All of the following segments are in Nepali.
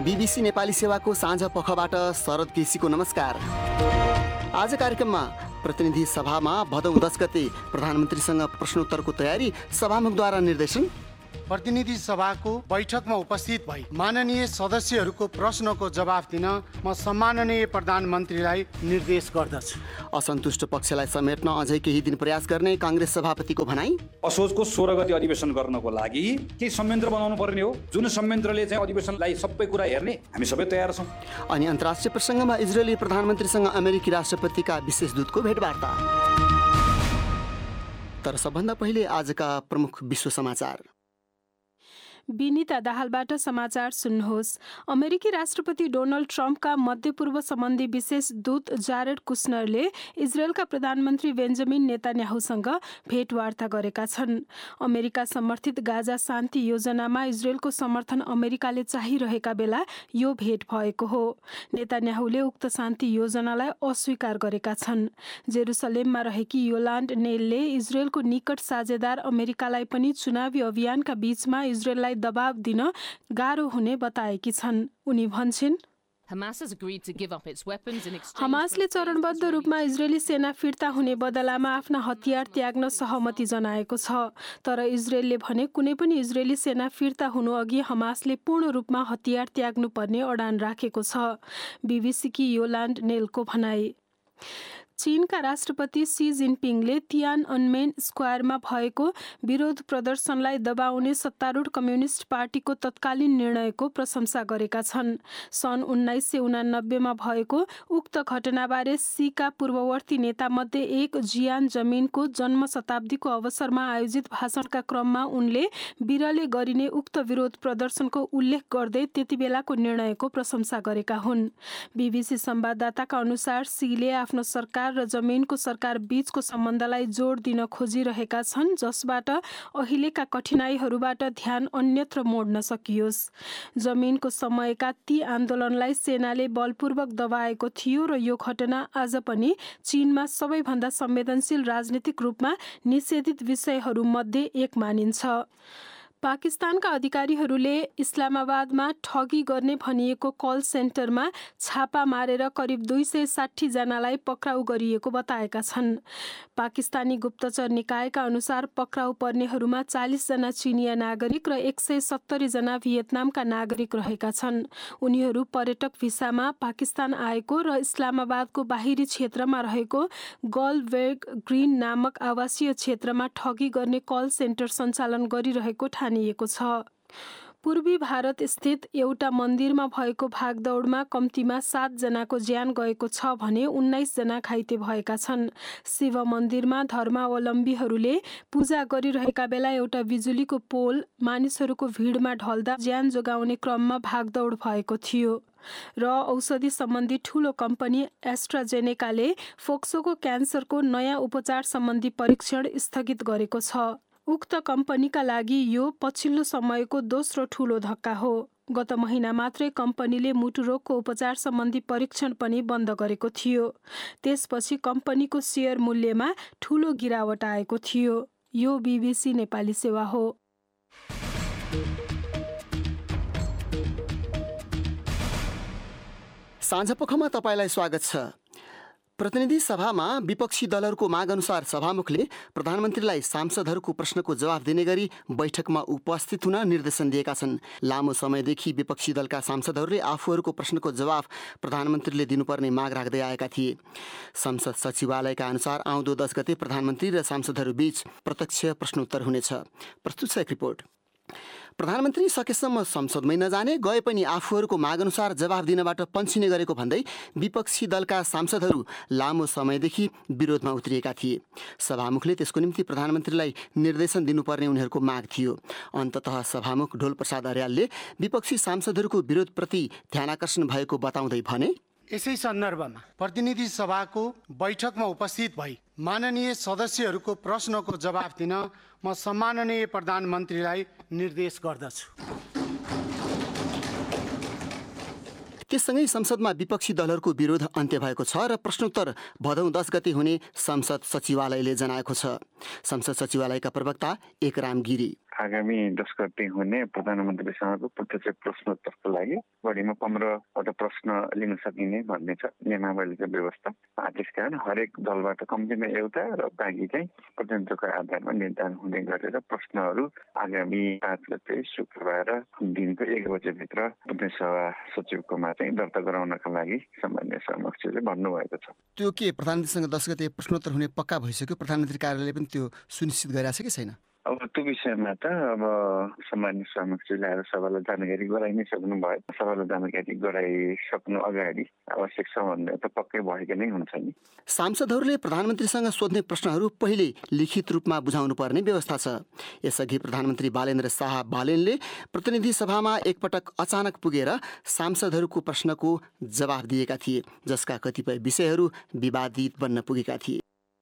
बीबीसी नेपाली सेवाको साँझ पखबाट शरद केसीको नमस्कार। आज कार्यक्रममा प्रतिनिधि सभामा भदौ 10 गते प्रधानमन्त्रीसँग प्रश्नोत्तरको तयारी, सभामुखद्वारा निर्देशन। प्रतिनिधि सभाको बैठकमा उपस्थित भई माननीय सदस्यहरूको प्रश्नको जवाफ दिन म सम्माननीय प्रधानमन्त्रीलाई निर्देश गर्दछु। असन्तुष्ट पक्षलाई समेट्न अझै केही दिन प्रयास गर्ने काङ्ग्रेस सभापतिको भनाई। असोजको 16 गते अधिवेशन गर्नको लागि केही संयन्त्र बनाउनु पर्ने हो, जुन संयन्त्रले चाहिँ अधिवेशनलाई सबै कुरा हेर्ने हामी सबै तयार छौँ। अनि अन्तर्राष्ट्रिय प्रसङ्गमा इजरायली प्रधानमन्त्रीसँग अमेरिकी राष्ट्रपतिका विशेष दूतको भेटवार्ता। तर सबभन्दा पहिले आजका प्रमुख विश्व समाचार। विनिता दाहालबाट समाचार सुन्नुहोस्। अमेरिकी राष्ट्रपति डोनाल्ड ट्रम्पका मध्यपूर्व सम्बन्धी विशेष दूत जारेड कुशनरले इजरायलका प्रधानमन्त्री बेन्जामिन नेतान्याहुसँग भेटवार्ता गरेका छन्। अमेरिका समर्थित गाजा शान्ति योजनामा इजरायलको समर्थन अमेरिकाले चाहिरहेका बेला यो भेट भएको हो। नेतान्याहुले उक्त शान्ति योजनालाई अस्वीकार गरेका छन्। जेरुसलेममा रहेकी योलान्ड नेलले इजरायलको निकट साझेदार अमेरिकालाई पनि चुनावी अभियानका बीचमा इजरायललाई दबाव दिन गाह्रो हुने बताएकी छन्। उनी भन्छन्, हमासले चरणबद्ध रूपमा इजरायली सेना फिर्ता हुने बदलामा आफ्ना हतियार त्याग्न सहमति जनाएको छ। तर इजरायलले भने कुनै पनि इजरायली सेना फिर्ता हुनु अघि हमासले पूर्ण रूपमा हतियार त्याग्नुपर्ने अडान राखेको छ। बीबीसीकी योलान्ड नेलको भनाई। चीनका राष्ट्रपति सी जिनपिङले तियानअनमेन स्क्वायरमा भएको विरोध प्रदर्शनलाई दबाउने सत्तारूढ कम्युनिस्ट पार्टीको तत्कालीन निर्णयको प्रशंसा गरेका छन्। सन् 1989 भएको उक्त घटनाबारे सीका पूर्ववर्ती नेतामध्ये एक जियान जमिनको जन्म शताब्दीको अवसरमा आयोजित भाषणका क्रममा उनले बिरले गरिने उक्त विरोध प्रदर्शनको उल्लेख गर्दै त्यतिबेलाको निर्णयको प्रशंसा गरेका हुन्। बीबीसी संवाददाताका अनुसार सीले आफ्नो सरकार र जमिनको सरकार बीचको सम्बन्धलाई जोड दिन खोजिरहेका छन्, जसबाट अहिलेका कठिनाइहरूबाट ध्यान अन्यत्र मोड्न सकियोस्। जमिनको समयका ती आन्दोलनलाई सेनाले बलपूर्वक दबाएको थियो र यो घटना आज पनि चीनमा सबैभन्दा संवेदनशील राजनीतिक रूपमा निषेधित विषयहरूमध्ये एक मानिन्छ। पाकिस्तानका अधिकारीहरूले इस्लामाबादमा ठगी गर्ने भनिएको कल सेन्टरमा छापा मारेर करिब 260 जनालाई पक्राउ गरिएको बताएका छन्। पाकिस्तानी गुप्तचर निकायका अनुसार पक्राउ पर्नेहरूमा 40 जना चिनिया नागरिक र 170 जना भियतनामका नागरिक रहेका छन्। उनीहरू पर्यटक भिसामा पाकिस्तान आएको र इस्लामाबादको बाहिरी क्षेत्रमा रहेको गलवेग ग्रिन नामक आवासीय क्षेत्रमा ठगी गर्ने कल सेन्टर सञ्चालन गरिरहेको ठानिएको छ। पूर्वी भारत स्थित एउटा मन्दिरमा भएको भागदौडमा कम्तीमा 7 जनाको ज्यान गएको छ भने 19 जना घाइते भएका छन्। शिव मन्दिरमा धर्मावलम्बीहरूले पूजा गरिरहेका बेला एउटा बिजुलीको पोल मानिसहरूको भिडमा ढल्दा ज्यान जोगाउने क्रममा भागदौड भएको थियो। र औषधि सम्बन्धी ठूलो कम्पनी एस्ट्राजेनेकाले फोक्सोको क्यान्सरको नयाँ उपचार सम्बन्धी परीक्षण स्थगित गरेको छ। उक्त कम्पनीका लागि यो पछिल्लो समयको दोस्रो ठूलो धक्का हो। गत महिना मात्रै कम्पनीले मुटु रोगको उपचार सम्बन्धी परीक्षण पनि बन्द गरेको थियो। त्यसपछि कम्पनीको सेयर मूल्यमा ठूलो गिरावट आएको थियो। यो बीबीसी नेपाली सेवा हो। साँझपखमा तपाईँलाई स्वागत छ। प्रतिनिधि सभामा विपक्षी दलहरूको माग अनुसार सभामुखले प्रधानमन्त्रीलाई सांसदहरूको प्रश्नको जवाफ दिने गरी बैठकमा उपस्थित हुन निर्देशन दिएका छन्। लामो समयदेखि विपक्षी दलका सांसदहरूले आफूहरूको प्रश्नको जवाफ प्रधानमन्त्रीले दिनुपर्ने माग राख्दै आएका थिए। संसद सचिवालयका अनुसार आउँदो 10 गते प्रधानमन्त्री र सांसदहरूबीच प्रत्यक्ष प्रश्नोत्तर हुनेछ। प्रस्तुत छ एक रिपोर्ट। प्रधानमन्त्री सकेसम्म संसदमै नजाने, गए पनि आफूहरूको मागअनुसार जवाफ दिनबाट पन्छिने गरेको भन्दै विपक्षी दलका सांसदहरू लामो समयदेखि विरोधमा उत्रिएका थिए। सभामुखले त्यसको निम्ति प्रधानमन्त्रीलाई निर्देशन दिनुपर्ने उनीहरूको माग थियो। अन्ततः सभामुख ढोलप्रसाद अर्यालले विपक्षी सांसदहरूको विरोधप्रति ध्यानाकर्षण भएको बताउँदै भने, यसै सन्दर्भमा प्रतिनिधि सभाको बैठकमा उपस्थित भई माननीय सदस्यहरूको प्रश्नको जवाफ दिन म सम्माननीय प्रधानमन्त्रीलाई निर्देश गर्दछु। त्यससँगै संसदमा विपक्षी दलहरूको विरोध अन्त्य भएको छ र प्रश्नोत्तर भदौ 10 गते हुने संसद सचिवालयले जनाएको छ। संसद सचिवालयका प्रवक्ता एकराम गिरी, आगामी 10 गते हुने प्रधानमन्त्रीसँगको प्रत्यक्ष प्रश्नोत्तरको लागि बढीमा 15वटा प्रश्न लिन सकिने भन्ने छ नियमावलीको व्यवस्था। त्यसकारण हरेक दलबाट कम्तीमा एउटा र बाँकी चाहिँ प्रतिनिधित्वको आधारमा निर्धारण हुने गरेर प्रश्नहरू आगामी 5 गते शुक्रबार दिनको 1 बजेभित्र प्रतिनिधि सभा सचिवकोमा चाहिँ दर्ता गराउनका लागि सामान्य समक्षले भन्नुभएको छ। त्यो के प्रधानमन्त्रीसँग 10 गते प्रश्नोत्तर हुने पक्का भइसक्यो? प्रधानमन्त्री कार्यालयले पनि त्यो सुनिश्चित गरिरहेछ कि छैन? अब त्यो विषयमा त अब सामान्य समक्षले आएर सभालाई जानकारी गराइ नै सक्नु भयो। सभालाई जानकारी गराइसक्नु अगाडि आवश्यक छ भन्ने त पक्कै भएको नै हुन्छ नि। सांसदहरूले प्रधानमन्त्रीसँग सोध्ने प्रश्नहरू पहिले लिखित रूपमा बुझाउनु पर्ने व्यवस्था छ। यसअघि प्रधानमन्त्री बालेन्द्र शाह बालेनले प्रतिनिधि सभामा एकपटक अचानक पुगेर सांसदहरूको प्रश्नको जवाफ दिएका थिए, जसका कतिपय विषयहरू विवादित बन्न पुगेका थिए।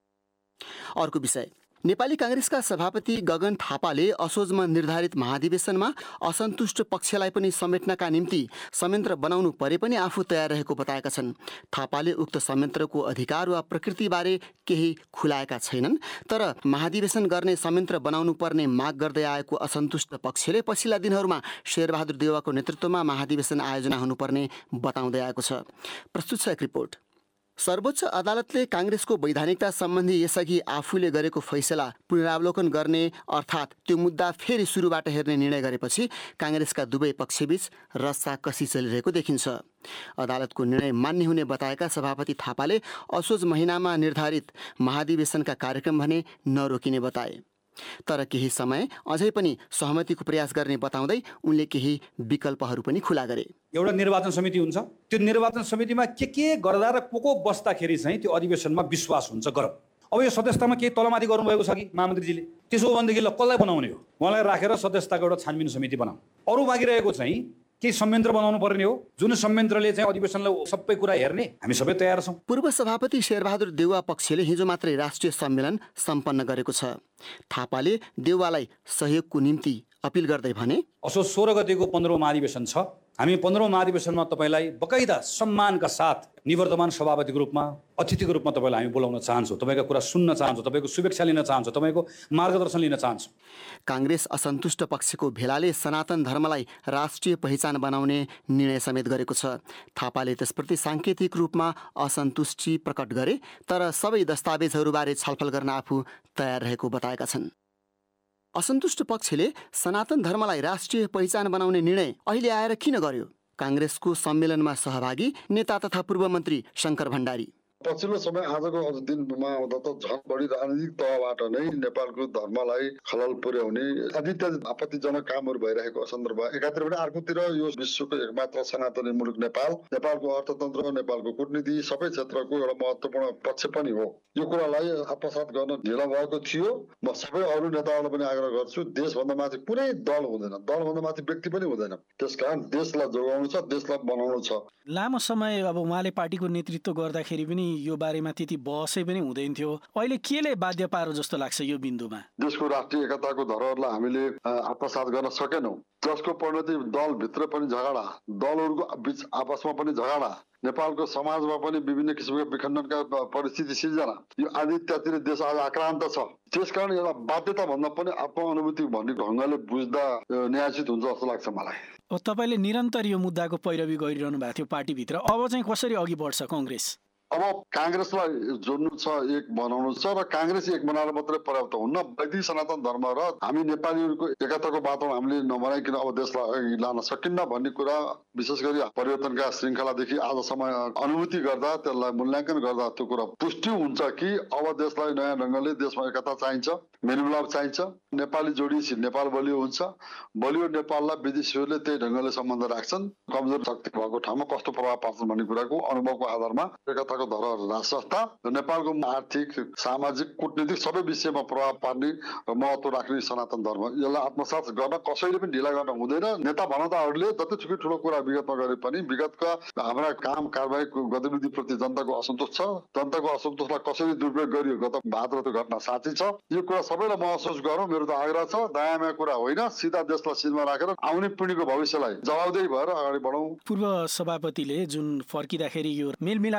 अर्को विषय, नेपाली कांग्रेसका सभापति गगन थापाले असोजमा निर्धारित महाधिवेशनमा असन्तुष्ट पक्षलाई पनि समेट्नका निम्ति संयन्त्र बनाउनु परे पनि आफू तयार रहेको बताएका छन्। थापाले उक्त संयन्त्रको अधिकार वा प्रकृतिबारे केही खुलाएका छैनन्, तर महाधिवेशन गर्ने संयन्त्र बनाउनु पर्ने माग गर्दै आएको असन्तुष्ट पक्षले पछिल्ला दिनहरूमा शेरबहादुर देउवाको नेतृत्वमा महाधिवेशन आयोजना हुनुपर्ने बताउँदै आएको छ। प्रस्तुत छ एक रिपोर्ट। सर्वोच्च अदालतले कांग्रेसको वैधानिकता सम्बन्धी यसअघि आफूले गरेको फैसला पुनरावलोकन गर्ने अर्थात् त्यो मुद्दा फेरि सुरुबाट हेर्ने निर्णय गरेपछि कांग्रेसका दुवै पक्षबीच रस्साकसी चलिरहेको देखिन्छ। अदालतको निर्णय मान्य हुने बताएका सभापति थापाले असोज महिनामा निर्धारित महाधिवेशनका कार्यक्रम भने नरोकिने बताए। तर केही समय अझै पनि सहमतिको प्रयास गर्ने बताउँदै उनले केही विकल्पहरू पनि खुला गरे। एउटा निर्वाचन समिति हुन्छ, त्यो निर्वाचन समितिमा के गर्दा र को बस्दाखेरि चाहिँ त्यो अधिवेशनमा विश्वास हुन्छ गरौँ। अब यो सदस्यतामा केही तलमाथि गर्नुभएको छ कि महामन्त्रीजीले, त्यसो हो भनेदेखि ल कसलाई बनाउने हो, उहाँलाई राखेर सदस्यताको एउटा छानबिन समिति बनाऊ। अरू बाँकी रहेको चाहिँ केही संयन्त्र बनाउनु पर्ने हो, जुन संयन्त्रले चाहिँ अधिवेशनलाई सबै कुरा हेर्ने हामी सबै तयार छौँ। पूर्व सभापति शेरबहादुर देउवा पक्षले हिजो मात्रै राष्ट्रिय सम्मेलन सम्पन्न गरेको छ। थापाले देउवालाई सहयोगको निम्ति अपिल गर्दै भने, असोज 16 गतेको 15औं महाधिवेशन छ, हामी 15औं महाधिवेशनमा तपाईलाई बकाइदा सम्मानका साथ निवर्तमान सभापतिको रूपमा अतिथिको रूपमा तपाईलाई हामी बोलाउन चाहन्छौँ, तपाईको कुरा सुन्न चाहन्छौँ, तपाईको शुभेच्छा लिन चाहन्छौँ, तपाईको मार्गदर्शन लिन चाहन्छौँ। कांग्रेस असन्तुष्ट पक्षको भेलाले सनातन धर्मलाई राष्ट्रिय पहिचान बनाउने निर्णय समेत गरेको छ। थापाले त्यसप्रति सांकेतिक रूपमा असन्तुष्टि प्रकट गरे, तर सबै दस्तावेजहरूबारे छलफल गर्न आफू तयार रहेको बताएका छन्। असन्तुष्ट पक्षले सनातन धर्मलाई राष्ट्रिय पहिचान बनाउने निर्णय अहिले आएर किन गर्यो? कांग्रेसको सम्मेलनमा सहभागी नेता तथा पूर्व मन्त्री शङ्कर भण्डारी, पछिल्लो समय आजको दिनमा आउँदा त झन् बढी राजनीतिक तहबाट नै नेपालको धर्मलाई खलल पुर्याउने इत्यादि आपत्तिजनक कामहरू भइरहेको सन्दर्भ एकातिर पनि, अर्कोतिर यो विश्वको एकमात्र सनातनी मुलुक नेपालको अर्थतन्त्र, नेपालको कूटनीति सबै क्षेत्रको एउटा महत्त्वपूर्ण पक्ष पनि हो। यो कुरालाई आत्मसात गर्न ढिला भएको थियो। म सबै अरू नेताहरूलाई पनि आग्रह गर्छु, देशभन्दा माथि कुनै दल हुँदैन, दलभन्दा माथि व्यक्ति पनि हुँदैन। त्यसकारण देशलाई जोगाउनु छ, देशलाई बनाउनु छ। लामो समय अब उहाँले पार्टीको नेतृत्व गर्दाखेरि पनि यो बारेमा त्यति बहसै पनि हुँदैन थियो। अहिले केले बाध्य पारो जस्तो लाग्छ यो बिन्दुमा? देशको राष्ट्रिय एकताको धरोहरलाई हामीले आत्मसात गर्न सकेनौँ, जसको परिणति दलभित्र पनि झगडा, दलहरूको बीच आपसमा पनि झगडा, नेपालको समाजमा पनि विभिन्न किसिमका विखण्डनका परिस्थिति सिर्जना, यो आदि इत्यादिले देश आज आक्रान्त छ। त्यसकारण एउटा बाध्यता भन्दा पनि आत्मअनुभूति भन्ने ढङ्गले बुझ्दा न्यायोचित हुन्छ जस्तो लाग्छ मलाई। तपाईँले निरन्तर यो मुद्दाको पैरवी गरिरहनु भएको थियो पार्टीभित्र, अब चाहिँ कसरी अघि बढ्छ कांग्रेस? अब कांग्रेसलाई जोड्नु छ, एक बनाउनु छ, र कांग्रेस एक बनाएर मात्रै पर्याप्त हुन्न। वैदिक सनातन धर्म र हामी नेपालीहरूको एकताको वातावरण हामीले नबनाइकन अब देशलाई अघि लान सकिन्न भन्ने कुरा विशेष गरी परिवर्तनका श्रृङ्खलादेखि आजसम्म अनुभूति गर्दा, त्यसलाई मूल्याङ्कन गर्दा त्यो कुरा पुष्टि हुन्छ कि अब देशलाई नयाँ ढङ्गले देशमा एकता चाहिन्छ, मेलमिलाप चाहिन्छ। नेपाली जोडिएपछि नेपाल बलियो हुन्छ। बलियो नेपाललाई विदेशीहरूले त्यही ढङ्गले सम्बन्ध राख्छन्। कमजोर शक्ति भएको ठाउँमा कस्तो प्रभाव पार्छन् भन्ने कुराको अनुभवको आधारमा एकताको धरोहर राष्ट्रसत्ता, नेपालको आर्थिक, सामाजिक, कूटनीतिक सबै विषयमा प्रभाव पार्ने र महत्त्व राख्ने सनातन धर्म, यसलाई आत्मसात गर्न कसैले पनि ढिला गर्न हुँदैन। नेता भनौताहरूले जतिसुकै ठुलो कुरा विगतमा गरे पनि विगतका हाम्रा काम कारबाहीको गतिविधिप्रति जनताको असन्तोष छ। जनताको असन्तोषलाई कसरी दुरुपयोग गरियो गत भाद्रको घटना साँच्चै छ। यो कुरा सबैलाई महसुस गरौँ, मेरो त आग्रह छ। दायाँ कुरा होइन, सिधा देशलाई सिधमा राखेर आउने पिँढीको भविष्यलाई जवाबदेही भएर अगाडि बढौँ। पूर्व सभापतिले जुन फर्किँदाखेरि यो मेलमिलापको कुरा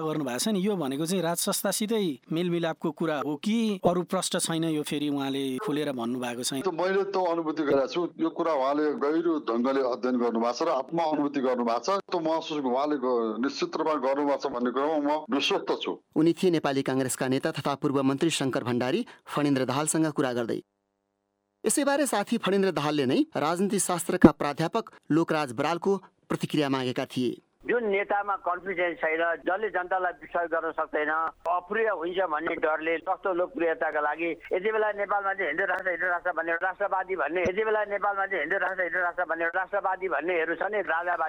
गर्नु भएको छ नि, यो भनेको चाहिँ राज संस्थासितै मेलमिलापको कुरा हो कि अरू प्रश्न छैन, यो फेरि उहाँले खुलेर भन्नुभएको छ? मैले त अनुभूति गरेको छु, यो कुरा उहाँले गहिरो ढङ्गले अध्ययन गर्नुभएको छ र आत्मा अनुभूति गर्नुभएको छ। त्यो महसुस उहाँले निश्चित रूपमा गर्नुभएको छ भन्ने कुरामा म विश्वस्त छु। उनी थिए नेपाली काङ्ग्रेसका नेता तथा पूर्व मन्त्री शङ्कर भण्डारी फणेन्द्र दाहालसँग कुरा गर्दै। यसैबारे साथी फणेन्द्र दाहालले नै राजनीति शास्त्रका प्राध्यापक लोकराज बरालको प्रतिक्रिया मागेका थिए। जुन नेतामा कन्फिडेन्स छैन, जसले जनतालाई विश्वास गर्न सक्दैन, अप्रिय हुन्छ भन्ने डरले सस्तो लोकप्रियताका लागि यति बेला नेपालमा चाहिँ हिन्दू राष्ट्र भन्ने राष्ट्रवादी भन्ने, यति बेला नेपालमा चाहिँ हिन्दू राष्ट्र भन्ने राष्ट्रवादी भन्नेहरू छ नि, राजावादी